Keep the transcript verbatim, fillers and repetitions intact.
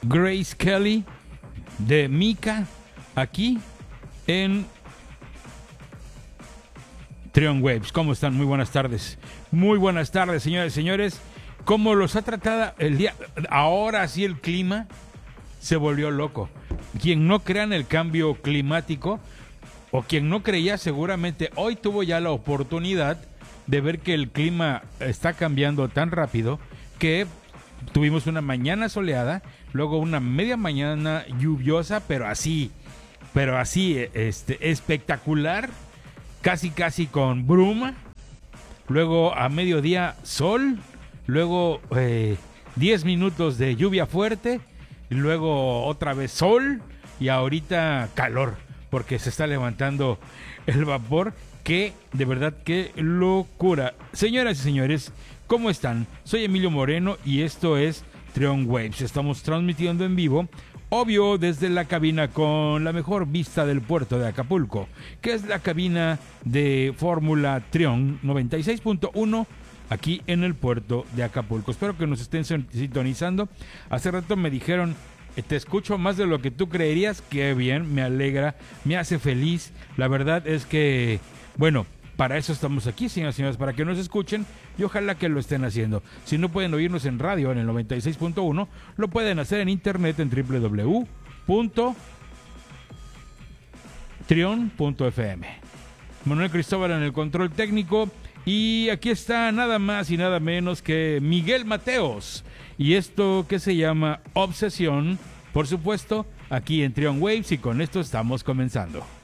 Grace Kelly de Mika aquí en Trion Waves. ¿Cómo están? Muy buenas tardes. Muy buenas tardes, señores y señores. ¿Cómo los ha tratado el día? Ahora sí el clima se volvió loco. Quien no crea en el cambio climático o quien no creía seguramente hoy tuvo ya la oportunidad de ver que el clima está cambiando tan rápido que tuvimos una mañana soleada, luego una media mañana lluviosa, pero así, pero así, este, espectacular, casi casi con bruma, luego a mediodía sol, luego eh, diez minutos de lluvia fuerte, y luego otra vez sol y ahorita calor, porque se está levantando el vapor. Que de verdad, qué locura. Señoras y señores, ¿cómo están? Soy Emilio Moreno y esto es Trion Waves. Estamos transmitiendo en vivo, obvio, desde la cabina con la mejor vista del puerto de Acapulco, que es la cabina de Fórmula Trion noventa y seis punto uno aquí en el puerto de Acapulco. Espero que nos estén sintonizando. Hace rato me dijeron, te escucho más de lo que tú creerías. Qué bien, me alegra, me hace feliz. La verdad es que, bueno, para eso estamos aquí, señoras y señores, para que nos escuchen y ojalá que lo estén haciendo. Si no pueden oírnos en radio en el noventa y seis punto uno, lo pueden hacer en internet en doble u doble u doble u punto trion punto f m. Manuel Cristóbal en el control técnico y aquí está nada más y nada menos que Miguel Mateos. Y esto que se llama Obsesión, por supuesto, aquí en Trion Waves, y con esto estamos comenzando.